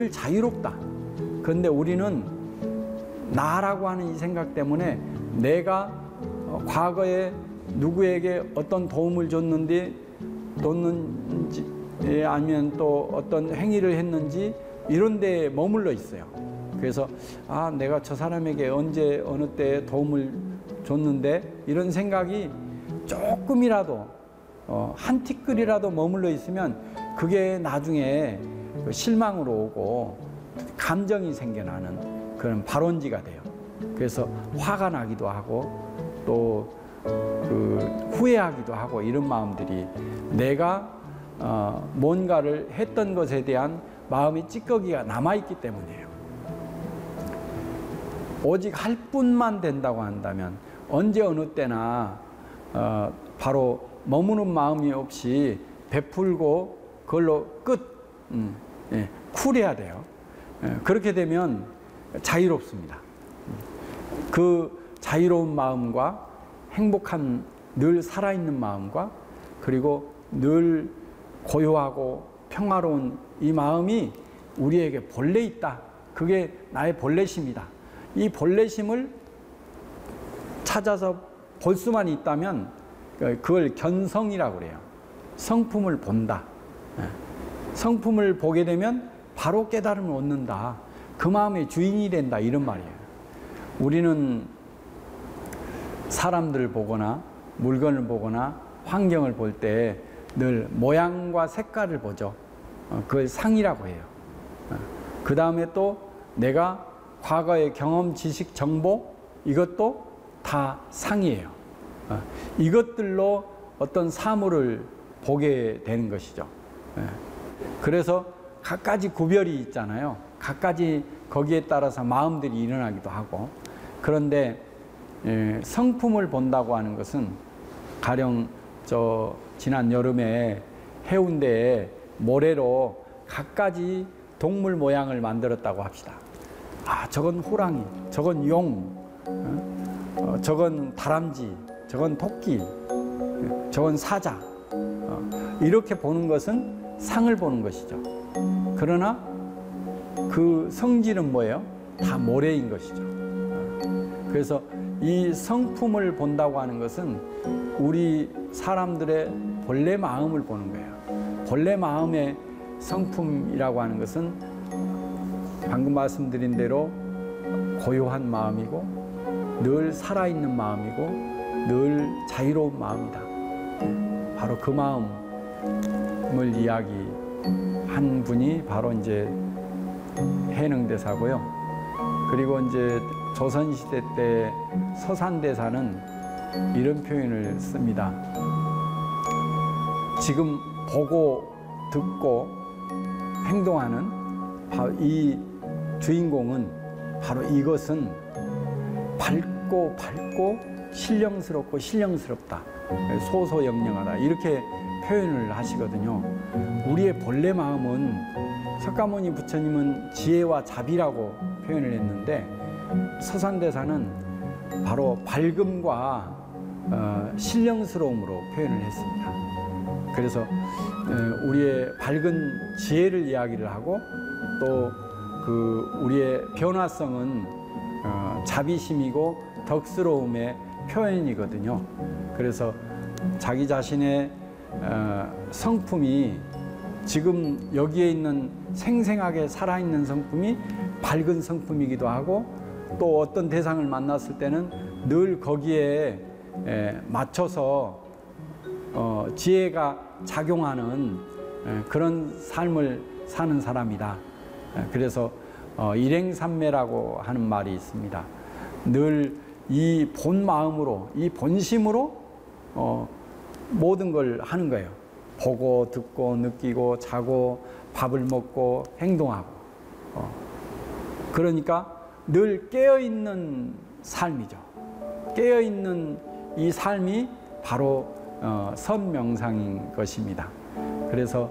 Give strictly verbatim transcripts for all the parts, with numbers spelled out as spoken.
자유롭다. 그런데 우리는 나라고 하는 이 생각 때문에 내가 과거에 누구에게 어떤 도움을 줬는지 줬는지 아니면 또 어떤 행위를 했는지 이런 데에 머물러 있어요. 그래서 아 내가 저 사람에게 언제 어느 때 도움을 줬는데 이런 생각이 조금이라도 어, 한 티끌이라도 머물러 있으면 그게 나중에 실망으로 오고 감정이 생겨나는 그런 발원지가 돼요. 그래서 화가 나기도 하고 또 그 후회하기도 하고 이런 마음들이 내가 어 뭔가를 했던 것에 대한 마음의 찌꺼기가 남아있기 때문이에요. 오직 할 뿐만 된다고 한다면 언제 어느 때나 어 바로 머무는 마음이 없이 베풀고 그걸로 끝 음, 예, 쿨해야 돼요. 예, 그렇게 되면 자유롭습니다. 그 자유로운 마음과 행복한 늘 살아있는 마음과 그리고 늘 고요하고 평화로운 이 마음이 우리에게 본래 있다. 그게 나의 본래심이다. 이 본래심을 찾아서 볼 수만 있다면 그걸 견성이라고 그래요. 성품을 본다. 성품을 보게 되면 바로 깨달음을 얻는다. 그 마음의 주인이 된다. 이런 말이에요. 우리는 사람들을 보거나 물건을 보거나 환경을 볼 때 늘 모양과 색깔을 보죠. 그걸 상이라고 해요. 그 다음에 또 내가 과거의 경험, 지식, 정보 이것도 다 상이에요. 이것들로 어떤 사물을 보게 되는 것이죠. 그래서 각가지 구별이 있잖아요. 각가지 거기에 따라서 마음들이 일어나기도 하고. 그런데 성품을 본다고 하는 것은 가령 저 지난 여름에 해운대에 모래로 각가지 동물 모양을 만들었다고 합시다. 아, 저건 호랑이, 저건 용, 어, 저건 다람쥐, 저건 토끼, 저건 사자. 어, 이렇게 보는 것은 상을 보는 것이죠. 그러나 그 성질은 뭐예요? 다 모래인 것이죠. 어, 그래서 이 성품을 본다고 하는 것은 우리 사람들의 본래 마음을 보는 거예요. 본래 마음의 성품이라고 하는 것은 방금 말씀드린 대로 고요한 마음이고 늘 살아있는 마음이고 늘 자유로운 마음이다. 바로 그 마음을 이야기한 분이 바로 이제 해능대사고요. 그리고 이제 조선시대 때 서산대사는 이런 표현을 씁니다. 지금 보고 듣고 행동하는 바로 이 주인공은 바로 이것은 밝고 밝고 신령스럽고 신령스럽다. 소소영령하다. 이렇게 표현을 하시거든요. 우리의 본래 마음은 석가모니 부처님은 지혜와 자비라고 표현을 했는데 서산대사는 바로 밝음과 어, 신령스러움으로 표현을 했습니다. 그래서 에, 우리의 밝은 지혜를 이야기를 하고 또 그 우리의 변화성은 어, 자비심이고 덕스러움의 표현이거든요. 그래서 자기 자신의 어, 성품이 지금 여기에 있는 생생하게 살아있는 성품이 밝은 성품이기도 하고 또 어떤 대상을 만났을 때는 늘 거기에 에, 맞춰서 어, 지혜가 작용하는 에, 그런 삶을 사는 사람이다. 에, 그래서 어, 일행삼매라고 하는 말이 있습니다. 늘 이 본 마음으로, 이 본심으로 어, 모든 걸 하는 거예요. 보고, 듣고, 느끼고, 자고, 밥을 먹고, 행동하고. 어. 그러니까 늘 깨어있는 삶이죠. 깨어있는 이 삶이 바로 어, 선명상인 것입니다. 그래서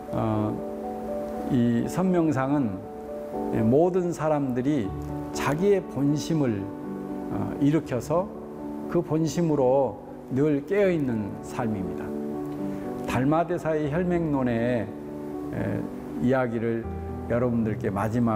어, 이 선명상은 모든 사람들이 자기의 본심을 어, 일으켜서 그 본심으로 늘 깨어있는 삶입니다. 달마대사의 혈맹론의 에, 이야기를 여러분들께 마지막